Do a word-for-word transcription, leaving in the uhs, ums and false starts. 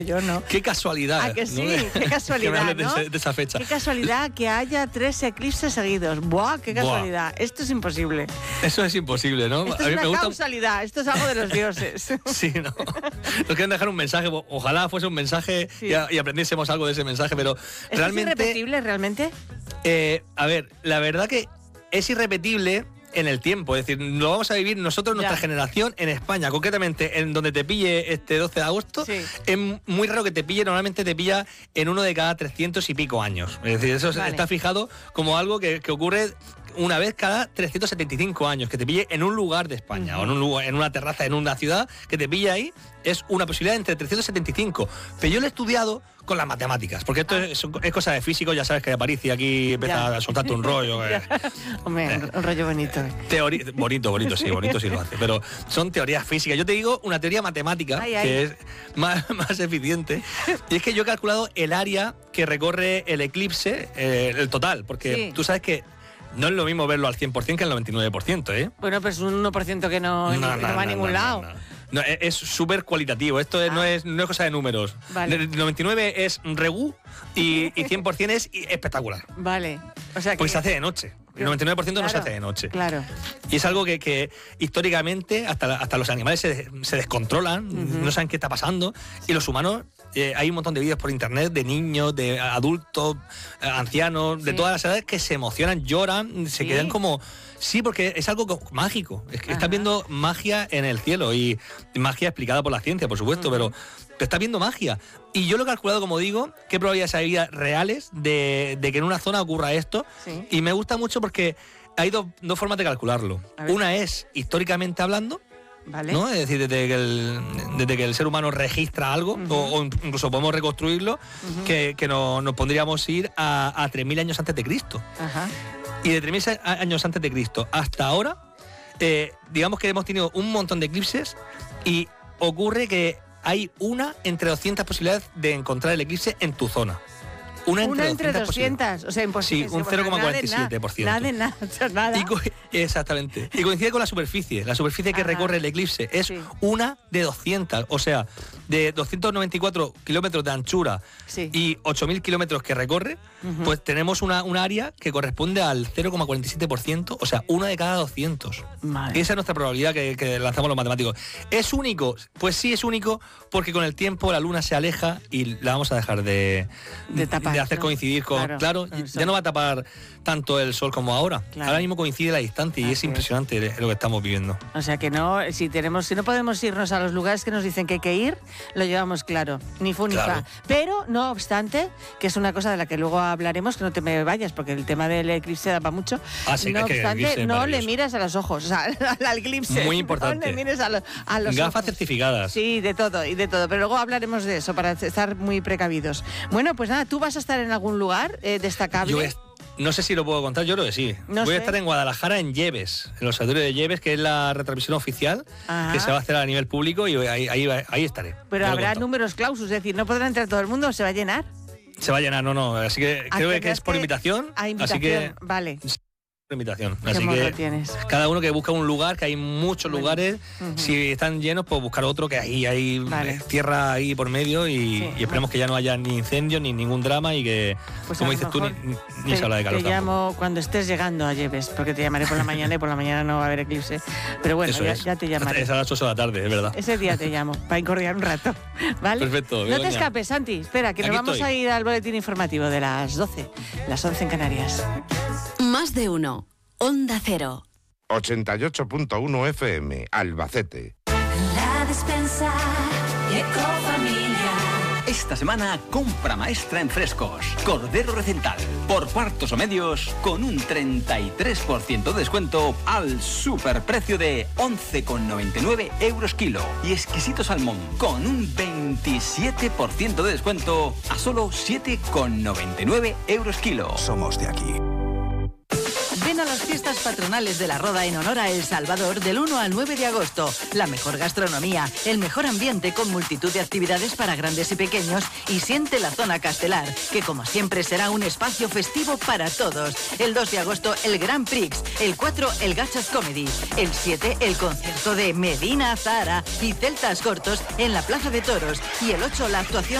Yo no. Qué casualidad. Ah, que sí, ¿no? qué casualidad, que me ¿no? de, ese, de esa fecha. Qué casualidad que haya tres eclipses seguidos. ¡Buah, qué casualidad! Buah. Esto es imposible. Eso es imposible, ¿no? Esto a mí es una me gusta... causalidad, esto es algo de los dioses. Sí, ¿no? Nos quieren dejar un mensaje, ojalá fuese un mensaje sí. y, y aprendiésemos algo de ese mensaje, pero ¿Esto realmente... ¿Es irrepetible realmente? Eh, a ver, la verdad que es irrepetible en el tiempo, es decir, lo vamos a vivir nosotros, nuestra ya. generación, en España, concretamente en donde te pille este doce de agosto, sí. es muy raro que te pille, normalmente te pilla en uno de cada trescientos y pico años, es decir, eso vale. está fijado como algo que, que ocurre una vez cada trescientos setenta y cinco años, que te pille en un lugar de España, uh-huh. o en, un lugar, en una terraza, en una ciudad, que te pille ahí, es una posibilidad entre trescientos setenta y cinco. Pero yo lo he estudiado con las matemáticas, porque esto ah. es, es cosa de físico, ya sabes que Aparici aquí empieza ya. a soltarte un rollo. eh. Hombre, eh. un rollo bonito. Teoría, bonito, bonito, sí, bonito sí lo hace, pero son teorías físicas. Yo te digo una teoría matemática ay, ay. que es más, más eficiente, y es que yo he calculado el área que recorre el eclipse, eh, el total, porque sí. tú sabes que no es lo mismo verlo al cien por ciento que al noventa y nueve por ciento, ¿eh? Bueno, pues un uno por ciento que no, no, no, no va no, a ningún no, lado. No, no. No, es súper cualitativo, esto ah. no, es, no es cosa de números. Vale. El noventa y nueve es regú y, y cien por ciento es espectacular. Vale. O sea que... Pues se hace de noche. El noventa y nueve por ciento claro, no se hace de noche. Claro. Y es algo que, que históricamente hasta, hasta los animales se, se descontrolan, uh-huh. no saben qué está pasando. Y los humanos, eh, hay un montón de vídeos por internet de niños, de adultos, ancianos, sí. de todas las edades que se emocionan, lloran, se ¿Sí? quedan como... Sí, porque es algo mágico. Es que estás viendo magia en el cielo y magia explicada por la ciencia, por supuesto, uh-huh. pero te estás viendo magia. Y yo lo he calculado, como digo, qué probabilidades hay reales de, de que en una zona ocurra esto. Sí. Y me gusta mucho porque hay dos, dos formas de calcularlo. Una es históricamente hablando. Vale. ¿No? Es decir, desde que el, desde que el ser humano registra algo, uh-huh. o, o incluso podemos reconstruirlo, uh-huh. que, que nos, nos podríamos ir a, a tres mil años antes de Cristo. Ajá. Y de tres mil años antes de Cristo hasta ahora, eh, digamos que hemos tenido un montón de eclipses y ocurre que hay una entre doscientas posibilidades de encontrar el eclipse en tu zona. Una entre, Una entre doscientas, o sea, imposible. Sí, un cero coma cuarenta y siete por ciento. Nada de nada, nada. nada. Y co- exactamente. Y coincide con la superficie. La superficie que Ajá. recorre el eclipse es sí. una de doscientas, o sea, de doscientos noventa y cuatro kilómetros de anchura sí. y ocho mil kilómetros que recorre, uh-huh. pues tenemos una, un área que corresponde al cero coma cuarenta y siete por ciento, o sea, una de cada doscientos. Madre. Esa es nuestra probabilidad que, que lanzamos los matemáticos. ¿Es único? Pues sí, es único, porque con el tiempo la luna se aleja y la vamos a dejar de, de, tapar, de hacer ¿no? coincidir con... Claro, claro ya no va a tapar tanto el sol como ahora. Claro. Ahora mismo coincide la distancia y Así es impresionante es. lo que estamos viviendo. O sea que no, si tenemos, si no podemos irnos a los lugares que nos dicen que hay que ir, lo llevamos claro, ni fu ni fa. Pero, no obstante, que es una cosa de la que luego hablaremos, que no te me vayas, porque el tema del eclipse da para mucho. Ah, sí, no es obstante, que no le miras a los ojos, o sea, al eclipse. Muy importante. No le mires a, lo, a los Gafas ojos. certificadas. Sí, de todo, y de todo. Pero luego hablaremos de eso, para estar muy precavidos. Bueno, pues nada, ¿tú vas a estar en algún lugar eh, destacable? Yo es... No sé si lo puedo contar, yo creo que sí. No Voy sé. a estar en Guadalajara, en Lleves, en el Observatorio de Lleves, que es la retransmisión oficial Ajá. que se va a hacer a nivel público y ahí, ahí, ahí estaré. Pero habrá números clausus, es decir, no podrá entrar todo el mundo, ¿se va a llenar? Se va a llenar, no, no. Así que creo que es por invitación. A invitación, así que, vale. invitación. Qué Así que tienes. cada uno que busca un lugar, que hay muchos bueno. lugares, uh-huh. si están llenos, pues buscar otro, que ahí hay vale. tierra ahí por medio y, sí, y esperemos bueno. que ya no haya ni incendios ni ningún drama y que, pues como dices tú, ni, ni te, se habla de calor. Te tampoco. llamo cuando estés llegando a Lleves, porque te llamaré por la mañana y por la mañana no va a haber eclipse. Pero bueno, ya, ya te llamaré. Es a las ocho de la tarde, es verdad. Ese día te llamo, para incordiar un rato. ¿Vale? Perfecto. No te escapes, Santi. Espera, que Aquí nos vamos estoy. a ir al boletín informativo de las doce, las once en Canarias. Más de uno. Onda Cero. ochenta y ocho punto uno F M, Albacete. La despensa Ecofamilia. Esta semana, compra maestra en frescos. Cordero Recental, por cuartos o medios, con un treinta y tres por ciento de descuento al superprecio de once con noventa y nueve euros kilo. Y exquisito salmón, con un veintisiete por ciento de descuento a solo siete con noventa y nueve euros kilo. Somos de aquí. Ven a los fiestas patronales de la Roda en honor a El Salvador del uno al nueve de agosto. La mejor gastronomía, el mejor ambiente con multitud de actividades para grandes y pequeños y siente la zona Castelar, que como siempre será un espacio festivo para todos. El dos de agosto el Grand Prix, el cuatro el Gachas Comedy, el siete el concierto de Medina Zahara y Celtas Cortos en la Plaza de Toros y el ocho la actuación